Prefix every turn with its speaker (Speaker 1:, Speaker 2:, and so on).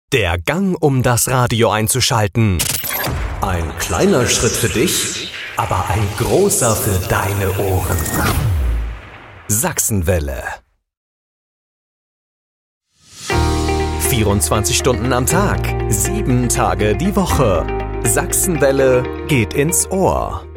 Speaker 1: Der Gang, um das Radio einzuschalten. Ein kleiner Schritt für dich, aber ein großer für deine Ohren. Sachsenwelle. 24 Stunden am Tag, 7 Tage die Woche. Sachsenwelle geht ins Ohr.